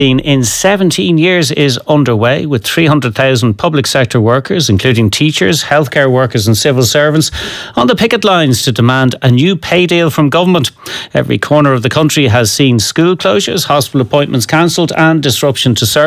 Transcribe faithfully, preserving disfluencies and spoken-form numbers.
in seventeen years is underway, with three hundred thousand public sector workers, including teachers, healthcare workers and civil servants, on the picket lines to demand a new pay deal from government. Every corner of the country has seen school closures, hospital appointments cancelled and disruption to service.